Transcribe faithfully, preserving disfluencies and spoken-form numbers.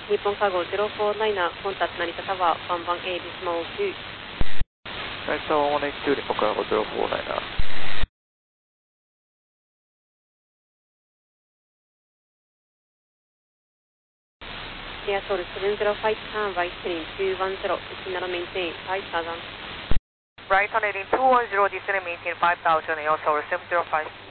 日本カーゴゼロフォーナイナー、コンタクト成田タワー、ワンワンエービスモールツー。 成田タワーワンエイチツー、日本カーゴゼロフォーナイナー。 エアソールセブンゼロファイブターン、ライトヘリンツーワンゼロ、ディスナルメインテインファイブタウザンド。 Right on heading two one zero, descending maintain five thousand, Air Solar seven zero five.